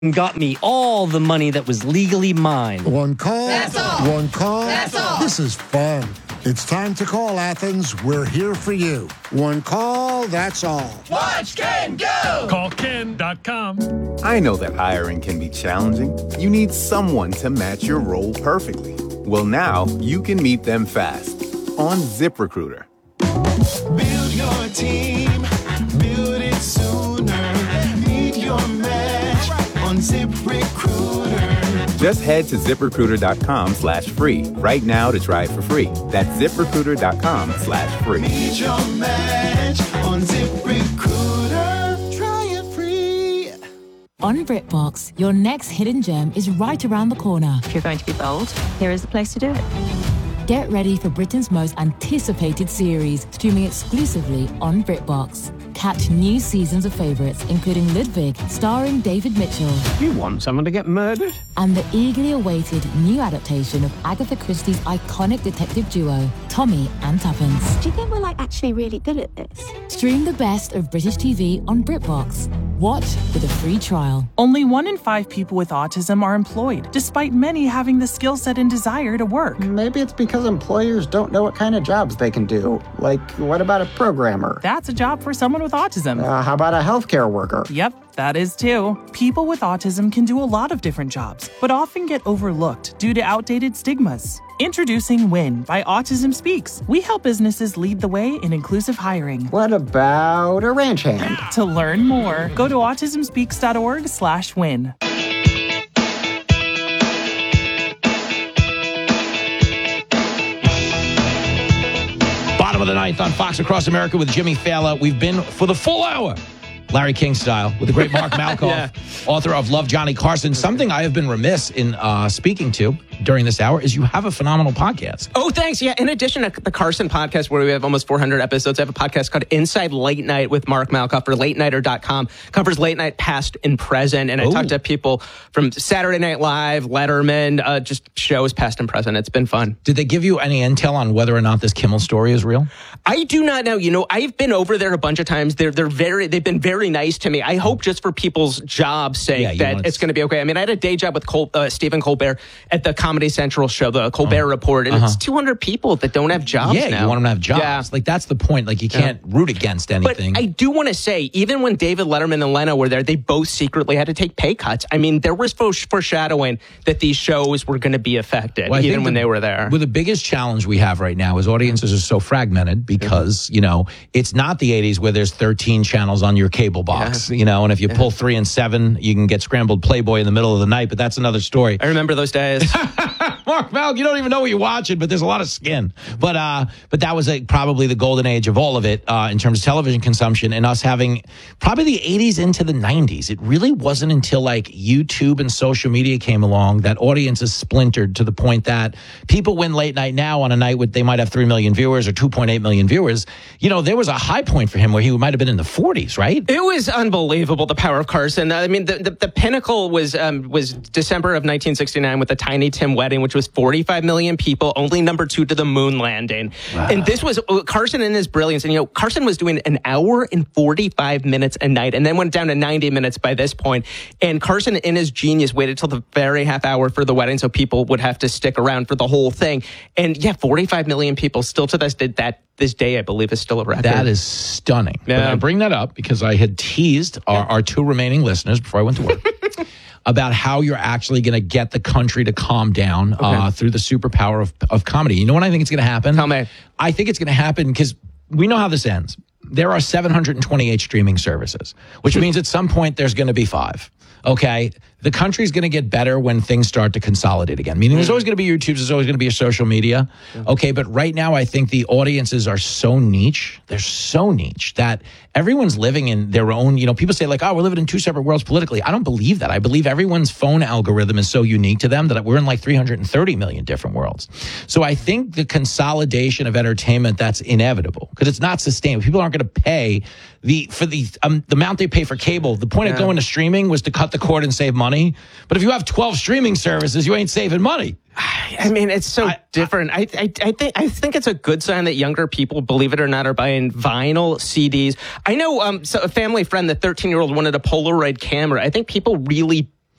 got me all the money that was legally mine. One call. That's all. One call. That's all. This is fun. It's time to call Athens. We're here for you. One call, that's all. Watch Ken go! Call Ken.com. I know that hiring can be challenging. You need someone to match your role perfectly. Well, now you can meet them fast on ZipRecruiter. Build your team. Build it sooner. Meet your match on ZipRecruiter. Just head to ZipRecruiter.com/free right now to try it for free. That's ZipRecruiter.com/free. Meet your match on ZipRecruiter. Try it free. On BritBox, your next hidden gem is right around the corner. If you're going to be bold, here is the place to do it. Get ready for Britain's most anticipated series, streaming exclusively on BritBox. Catch new seasons of favourites, including Ludwig, starring David Mitchell. You want someone to get murdered? And the eagerly awaited new adaptation of Agatha Christie's iconic detective duo, Tommy and Tuppence. Do you think we're actually really good at this? Stream the best of British TV on BritBox. Watch with a free trial. Only 1 in 5 people with autism are employed, despite many having the skill set and desire to work. Maybe it's because employers don't know what kind of jobs they can do. Like, what about a programmer? That's a job for someone with autism. How about a healthcare worker? Yep, that is too. People with autism can do a lot of different jobs, but often get overlooked due to outdated stigmas. Introducing WIN by Autism Speaks. We help businesses lead the way in inclusive hiring. What about a ranch hand? To learn more, go to autismspeaks.org/win. Bottom of the ninth on Fox Across America with Jimmy Fallon. We've been for the full hour, Larry King style, with the great Mark Malkoff, author of Love, Johnny Carson. Something I have been remiss in speaking to during this hour is you have a phenomenal podcast. Oh, thanks. Yeah. In addition to the Carson podcast, where we have almost 400 episodes, I have a podcast called Inside Late Night with Mark Malkoff for LateNighter.com. Covers late night past and present. And I talk to people from Saturday Night Live, Letterman, just shows past and present. It's been fun. Did they give you any intel on whether or not this Kimmel story is real? I do not know. You know, I've been over there a bunch of times. They've been very nice to me. I hope just for people's job's sake that it's going to be okay. I mean, I had a day job with Stephen Colbert at the Comedy Central show, the Colbert Report, and it's 200 people that don't have jobs now. You want them to have jobs. Yeah. Like, that's the point. Like, you can't root against anything. But I do want to say, even when David Letterman and Leno were there, they both secretly had to take pay cuts. I mean, there was foreshadowing that these shows were going to be affected, even when they were there. Well, the biggest challenge we have right now is audiences are so fragmented because, you know, it's not the 80s where there's 13 channels on your cable box, you know, and if you pull 3 and 7, you can get scrambled Playboy in the middle of the night, but that's another story. I remember those days. Mark Malk, you don't even know what you're watching, but there's a lot of skin. But that was probably the golden age of all of it in terms of television consumption and us having probably the 80s into the 90s. It really wasn't until like YouTube and social media came along that audiences splintered to the point that people win late night now on a night with they might have 3 million viewers or 2.8 million viewers. You know, there was a high point for him where he might have been in the 40s, right? It was unbelievable, the power of Carson. I mean, the pinnacle was December of 1969 with the Tiny Tim wedding, which was 45 million people, only number 2 to the moon landing. Wow. And this was Carson in his brilliance. And, you know, Carson was doing an hour and 45 minutes a night and then went down to 90 minutes by this point. And Carson, in his genius, waited till the very half hour for the wedding so people would have to stick around for the whole thing. And, 45 million people still to this day, I believe, is still a record. That is stunning. Yeah. But I bring that up because I had teased our 2 remaining listeners before I went to work about how you're actually going to get the country to calm down through the superpower of comedy. You know what I think is going to happen? Tell me. I think it's going to happen because we know how this ends. There are 728 streaming services, which means at some point there's going to be 5. Okay, the country's going to get better when things start to consolidate again. Meaning there's always going to be YouTubes, there's always going to be a social media. Okay, but right now I think the audiences are so niche. They're so niche that everyone's living in their own, you know, people say like, oh, we're living in 2 separate worlds politically. I don't believe that. I believe everyone's phone algorithm is so unique to them that we're in like 330 million different worlds. So I think the consolidation of entertainment, that's inevitable because it's not sustainable. People aren't going to pay the amount they pay for cable. The point of going to streaming was to cut the cord and save money. But if you have 12 streaming services, you ain't saving money. I mean, it's so different. I think it's a good sign that younger people, believe it or not, are buying vinyl CDs. I know a family friend, the 13-year-old, wanted a Polaroid camera. I think people really